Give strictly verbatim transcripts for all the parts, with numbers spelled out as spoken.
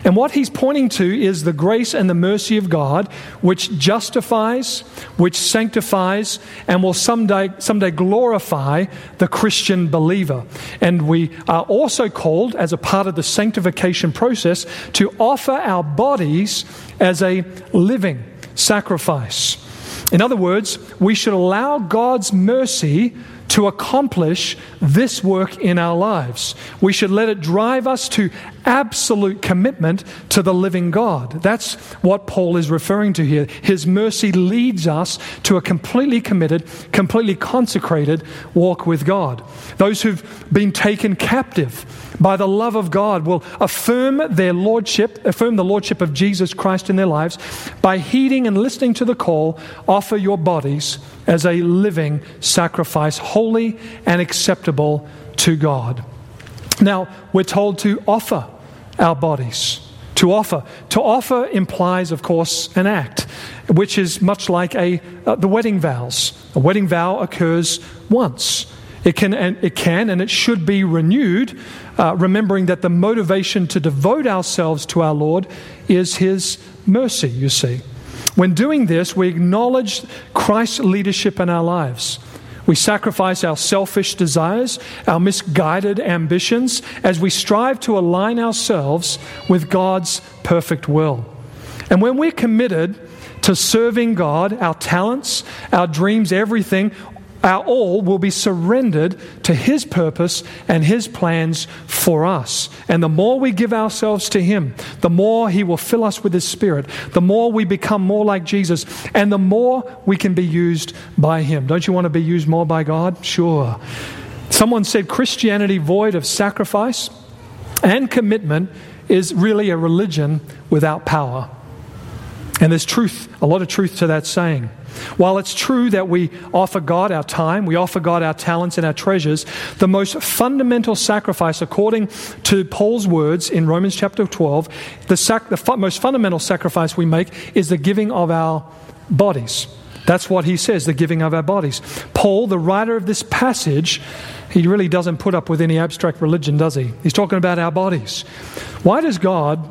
And what he's pointing to is the grace and the mercy of God, which justifies, which sanctifies, and will someday someday glorify the Christian believer. And we are also called, as a part of the sanctification process, to offer our bodies as a living sacrifice. In other words, we should allow God's mercy to accomplish this work in our lives. We should let it drive us to absolute commitment to the living God. That's what Paul is referring to here. His mercy leads us to a completely committed, completely consecrated walk with God. Those who've been taken captive by the love of God will affirm their lordship, affirm the lordship of Jesus Christ in their lives by heeding and listening to the call, offer your bodies as a living sacrifice, holy and acceptable to God. Now, we're told to offer our bodies. To offer. To offer implies, of course, an act, which is much like a uh, the wedding vows. A wedding vow occurs once. It can and it can and it should be renewed, uh, remembering that the motivation to devote ourselves to our Lord is His mercy, you see. When doing this, we acknowledge Christ's leadership in our lives. We sacrifice our selfish desires, our misguided ambitions, as we strive to align ourselves with God's perfect will. And when we're committed to serving God, our talents, our dreams, everything, our all will be surrendered to His purpose and His plans for us. And the more we give ourselves to Him, the more He will fill us with His Spirit, the more we become more like Jesus, and the more we can be used by Him. Don't you want to be used more by God? Sure. Someone said Christianity void of sacrifice and commitment is really a religion without power. And there's truth, a lot of truth to that saying. While it's true that we offer God our time, we offer God our talents and our treasures, the most fundamental sacrifice, according to Paul's words in Romans chapter twelve, the, sac- the fu- most fundamental sacrifice we make is the giving of our bodies. That's what he says, the giving of our bodies. Paul, the writer of this passage, he really doesn't put up with any abstract religion, does he? He's talking about our bodies. Why does God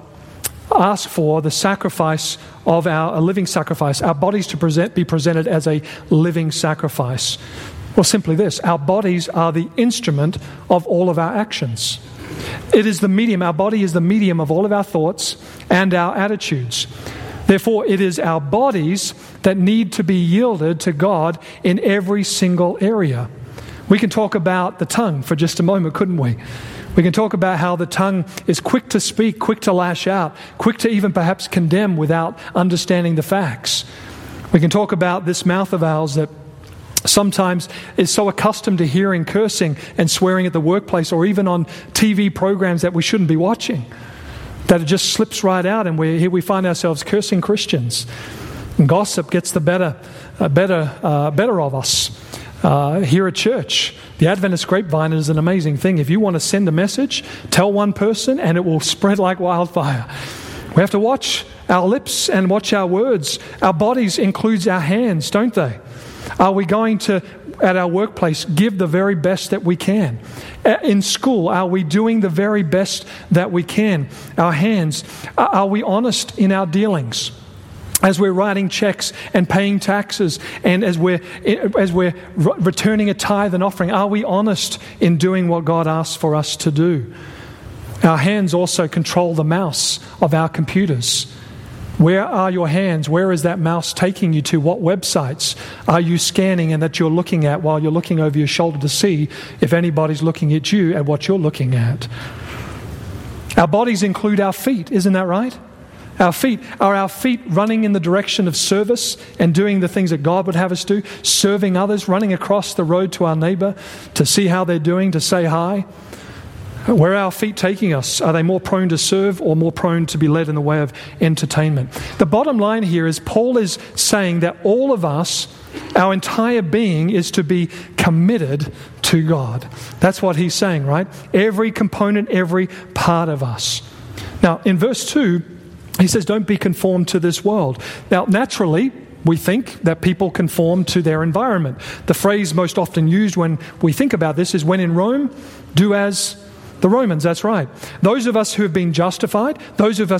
ask for the sacrifice of our, a living sacrifice, our bodies to present, be presented as a living sacrifice? Well, simply this: our bodies are the instrument of all of our actions. It is the medium, our body is the medium of all of our thoughts and our attitudes. Therefore, it is our bodies that need to be yielded to God in every single area. We can talk about the tongue for just a moment, couldn't we? We can talk about how the tongue is quick to speak, quick to lash out, quick to even perhaps condemn without understanding the facts. We can talk about this mouth of ours that sometimes is so accustomed to hearing cursing and swearing at the workplace or even on T V programs that we shouldn't be watching, that it just slips right out, and we here we find ourselves cursing Christians. And gossip gets the better, uh, better, uh, better of us. Uh, here at church, the Adventist grapevine is an amazing thing. If you want to send a message, tell one person and it will spread like wildfire. We have to watch our lips and watch our words. Our bodies includes our hands, don't they? Are we going to, at our workplace, give the very best that we can? In school, are we doing the very best that we can? Our hands, are we honest in our dealings? As we're writing checks and paying taxes, and as we're as we're returning a tithe and offering, are we honest in doing what God asks for us to do? Our hands also control the mouse of our computers. Where are your hands? Where is that mouse taking you to? What websites are you scanning and that you're looking at while you're looking over your shoulder to see if anybody's looking at you and what you're looking at? Our bodies include our feet, isn't that right? Our feet, are our feet running in the direction of service and doing the things that God would have us do? Serving others, running across the road to our neighbor to see how they're doing, to say hi? Where are our feet taking us? Are they more prone to serve or more prone to be led in the way of entertainment? The bottom line here is Paul is saying that all of us, our entire being, is to be committed to God. That's what he's saying, right? Every component, every part of us. Now, in verse two, he says, don't be conformed to this world. Now, naturally, we think that people conform to their environment. The phrase most often used when we think about this is, when in Rome, do as the Romans. That's right. Those of us who have been justified, those of us